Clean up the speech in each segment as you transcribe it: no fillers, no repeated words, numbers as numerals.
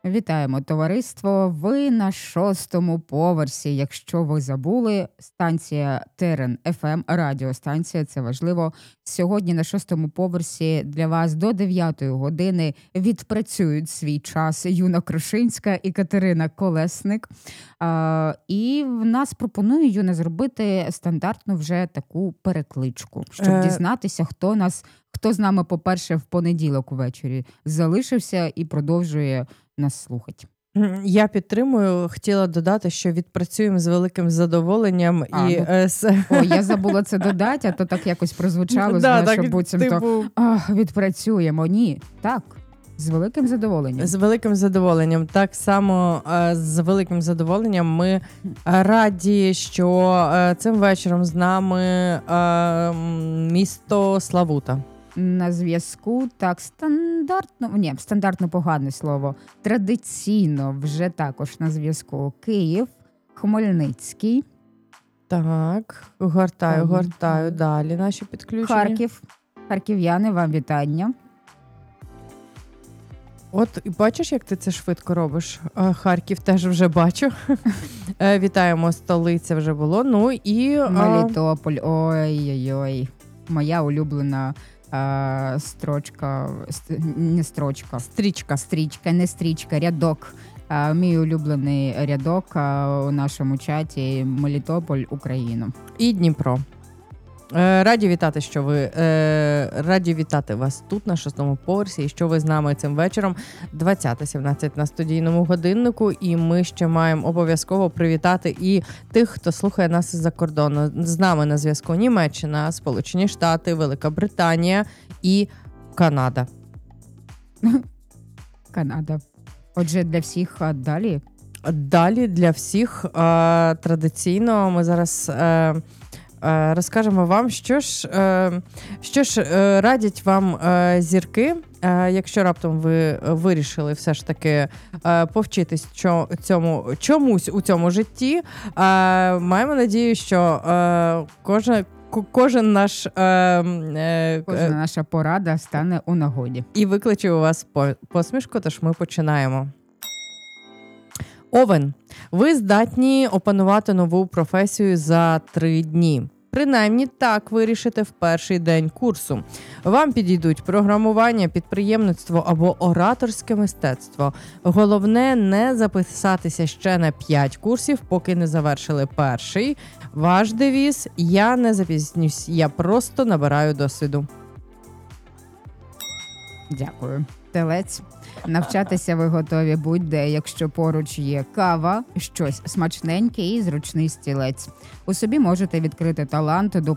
Вітаємо, товариство! Ви на 6-му поверсі. Якщо ви забули, станція Терен ФМ, радіостанція, це важливо. Сьогодні на 6-му поверсі для вас до 9-ї години відпрацюють свій час Юна Крушинська і Катерина Колесник. І в нас пропонує Юна зробити стандартну вже таку перекличку, щоб дізнатися, хто з нами, по-перше, в понеділок увечері залишився і продовжує нас слухати. Я підтримую. Хотіла додати, що відпрацюємо з великим задоволенням. Я забула це додати, а то так якось прозвучало, що буцімто відпрацюємо. Ні, так. З великим задоволенням. З великим задоволенням. Так само з великим задоволенням ми раді, що цим вечором з нами місто Славута. На зв'язку, так, стандартно погане слово. Традиційно вже також на зв'язку Київ, Хмельницький. Так, гортаю далі наші підключення. Харків. Харків'яни, вам вітання. От, бачиш, як ти це швидко робиш? Харків теж вже бачу. Вітаємо, столиця вже було. Ну і... Мелітополь, ой-ой-ой. Моя улюблена стрічка, не стрічка, рядок. Мій улюблений рядок у нашому чаті Мелітополь, Україна. І Дніпро. Раді вітати вас тут на 6-му поверсі, і що ви з нами цим вечором 20:17 на студійному годиннику, і ми ще маємо обов'язково привітати і тих, хто слухає нас із-за кордону. З нами на зв'язку Німеччина, Сполучені Штати, Велика Британія і Канада. Канада. Отже, для всіх далі? Далі для всіх традиційно ми зараз... розкажемо вам, що ж радять вам зірки, якщо раптом ви вирішили все ж таки повчитись чомусь у цьому житті. Маємо надію, що кожна наша порада стане у нагоді. І викличе у вас посмішку, тож ми починаємо. Овен. Ви здатні опанувати нову професію за 3 дні. Принаймні так вирішите в перший день курсу. Вам підійдуть програмування, підприємництво або ораторське мистецтво. Головне не записатися ще на 5 курсів, поки не завершили перший. Ваш девіз – я не запізнюсь, я просто набираю досвіду. Дякую. Телець. Навчатися ви готові будь-де, якщо поруч є кава, щось смачненьке і зручний стілець. У собі можете відкрити талант до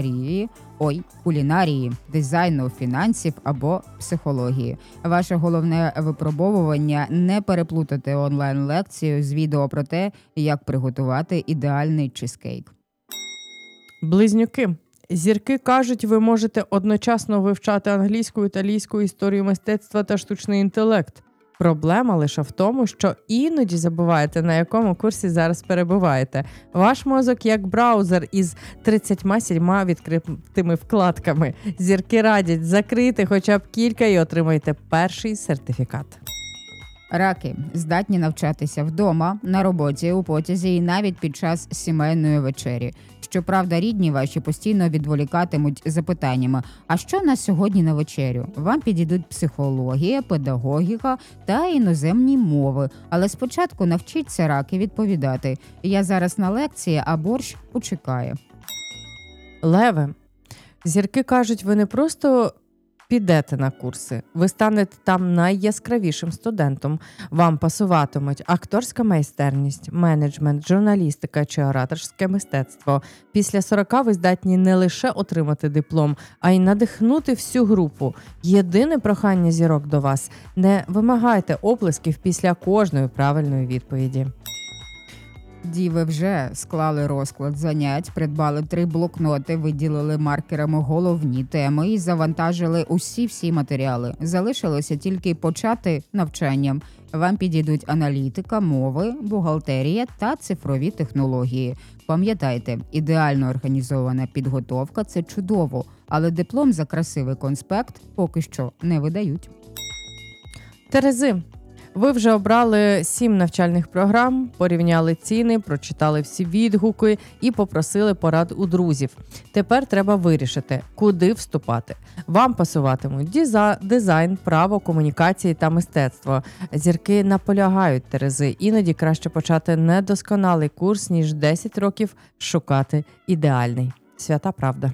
кулінарії, дизайну, фінансів або психології. Ваше головне випробовування – не переплутати онлайн-лекцію з відео про те, як приготувати ідеальний чизкейк. Близнюки. Зірки кажуть, ви можете одночасно вивчати англійську, італійську, історію мистецтва та штучний інтелект. Проблема лише в тому, що іноді забуваєте, на якому курсі зараз перебуваєте. Ваш мозок як браузер із 37 відкритими вкладками. Зірки радять закрити хоча б кілька і отримайте перший сертифікат. Раки. Здатні навчатися вдома, на роботі, у потязі і навіть під час сімейної вечері. Щоправда, рідні ваші постійно відволікатимуть запитаннями «А що на сьогодні на вечерю?» Вам підійдуть психологія, педагогіка та іноземні мови. Але спочатку навчіться, раки, відповідати «Я зараз на лекції, а борщ почекає». Леви. Зірки кажуть, ви не просто підете на курси. Ви станете там найяскравішим студентом. Вам пасуватимуть акторська майстерність, менеджмент, журналістика чи ораторське мистецтво. Після 40 ви здатні не лише отримати диплом, а й надихнути всю групу. Єдине прохання зірок до вас – не вимагайте оплесків після кожної правильної відповіді. Діви вже склали розклад занять, придбали 3 блокноти, виділили маркерами головні теми і завантажили усі матеріали. Залишилося тільки почати навчанням. Вам підійдуть аналітика, мови, бухгалтерія та цифрові технології. Пам'ятайте, ідеально організована підготовка – це чудово, але диплом за красивий конспект поки що не видають. Терези. Ви вже обрали 7 навчальних програм, порівняли ціни, прочитали всі відгуки і попросили порад у друзів. Тепер треба вирішити, куди вступати. Вам пасуватимуть дизайн, право, комунікації та мистецтво. Зірки наполягають, Терези, іноді краще почати недосконалий курс, ніж 10 років шукати ідеальний. Свята правда.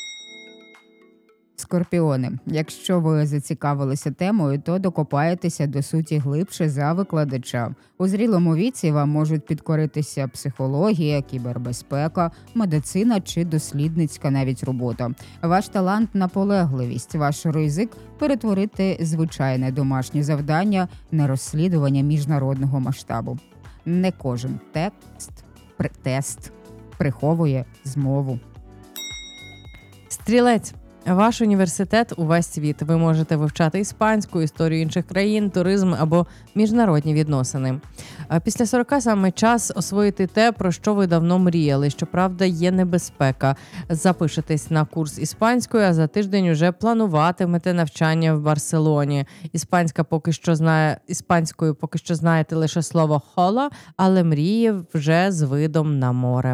Скорпіони. Якщо ви зацікавилися темою, то докопаєтеся до суті глибше за викладача. У зрілому віці вам можуть підкоритися психологія, кібербезпека, медицина чи дослідницька навіть робота. Ваш талант – наполегливість, ваш ризик – перетворити звичайне домашнє завдання на розслідування міжнародного масштабу. Не кожен тест приховує змову. Стрілець. Ваш університет – увесь світ. Ви можете вивчати іспанську, історію інших країн, туризм або міжнародні відносини. Після 40 саме час освоїти те, про що ви давно мріяли. Щоправда, є небезпека. Запишетесь на курс іспанської, а за тиждень уже плануватимете навчання в Барселоні. Іспанською поки що знаєте лише слово «хола», але мрії вже з видом на море.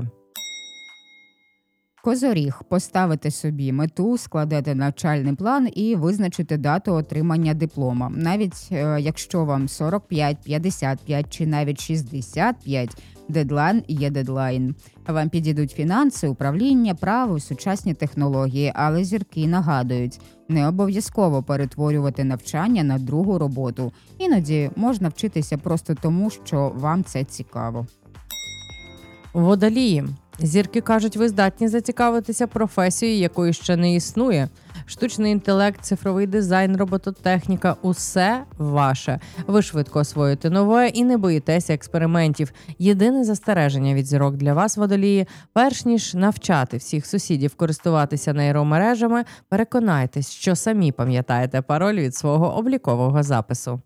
Козоріг. Поставите собі мету, складете навчальний план і визначите дату отримання диплома. Навіть якщо вам 45, 55 чи навіть 65, дедлайн є дедлайн. Вам підійдуть фінанси, управління, право, сучасні технології, але зірки нагадують, не обов'язково перетворювати навчання на другу роботу. Іноді можна вчитися просто тому, що вам це цікаво. Водолії. Зірки кажуть, ви здатні зацікавитися професією, якої ще не існує. Штучний інтелект, цифровий дизайн, робототехніка – усе ваше. Ви швидко освоїте нове і не боїтеся експериментів. Єдине застереження від зірок для вас, водолії, перш ніж навчати всіх сусідів користуватися нейромережами, переконайтесь, що самі пам'ятаєте пароль від свого облікового запису.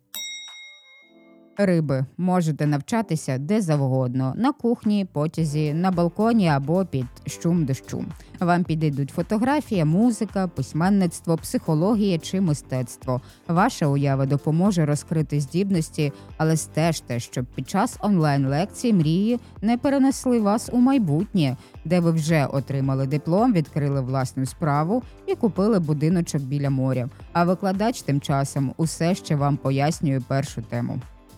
Риби. Можете навчатися де завгодно – на кухні, потязі, на балконі або під шум дощу. Вам підійдуть фотографія, музика, письменництво, психологія чи мистецтво. Ваша уява допоможе розкрити здібності, але стежте, щоб під час онлайн-лекцій мрії не перенесли вас у майбутнє, де ви вже отримали диплом, відкрили власну справу і купили будиночок біля моря. А викладач тим часом усе ще вам пояснює першу тему.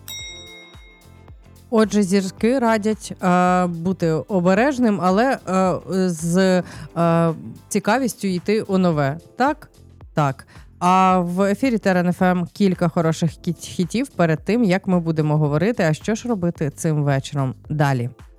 Отже, зірки радять бути обережним, але з цікавістю йти у нове. Так? Так. А в ефірі Терен ФМ кілька хороших хітів перед тим, як ми будемо говорити, а що ж робити цим вечором далі.